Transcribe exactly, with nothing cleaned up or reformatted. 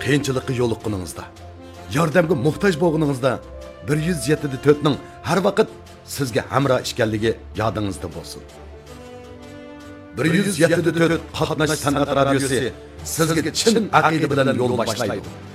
qiyinchilikqa yo'liqqaningizda, yordamga muhtoj bo'lganingizda bir yuz yetti to'rt ning har vaqt sizga hamroh ekanligi yodingizda bo'lsin. bir yuz yetti to'rt qatnash san'at radiosi sizga chin aqida bilan yo'l boshlaydi.